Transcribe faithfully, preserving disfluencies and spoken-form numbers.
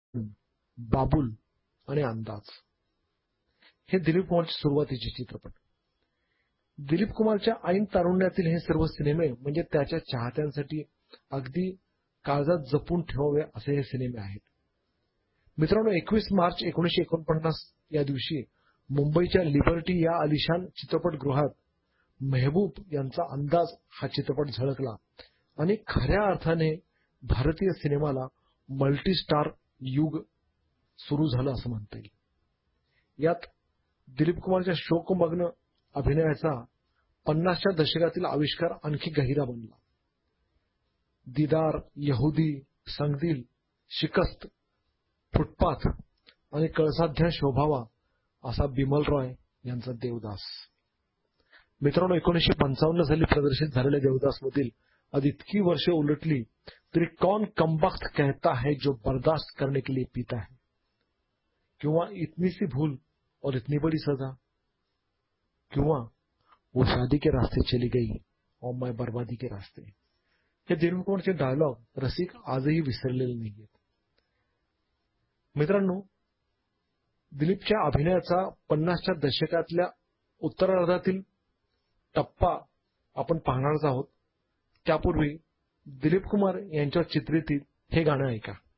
बाबुल आणि अंदाज हे दिलीप कुमारचे सुरुवातीचे चित्रपट. दिलीप कुमारच्या ऐन तारुण्यातील हे सर्व सिनेमे म्हणजे त्याच्या चाहत्यांसाठी अगदी काळजात जपून ठेवावे असे हे सिनेमे आहेत. मित्रांनो, एकवीस मार्च एकोणीसशे एकोणपन्नास या दिवशी मुंबईच्या लिबर्टी या आलिशान चित्रपटगृहात मेहबूब यांचा अंदाज हा चित्रपट झळकला आणि खऱ्या अर्थाने भारतीय सिनेमाला मल्टीस्टार युग सुरू झालं असं म्हणता येईल. यात दिलीप कुमारच्या शोकमग्न अभिनयाचा पन्नासच्या दशकातील आविष्कार आणखी गहिरा बनला. दीदार, यहुदी, संगदिल, शिकस्त, फुटपाथ आणि कळसाध्या शोभावा असा बिमल रॉय यांचा देवदास. मित्रांनो, एकोणीसशे पंचावन्न साली प्रदर्शित झालेल्या देवदासमधील आज इतकी वर्षे उलटली तरी कौन कमबख्त कहता है जो बर्दाश्त करने के लिए पीता है, किंवा इतनी सी भूल और इतनी बड़ी सजा, किंवा वो शादी के रास्ते चली गई और मैं बर्बादी के रास्ते. हे दिलीप कुमारचे डायलॉग रसिक आजही विसरलेले नाहीयेत. मित्रांनो, दिलीपच्या अभिनयाचा पन्नासच्या दशकातल्या उत्तरार्धातील टप्पा आपण पाहणारच आहोत. त्यापूर्वी दिलीप कुमार यांच्या चित्रित हे गाणं ऐका.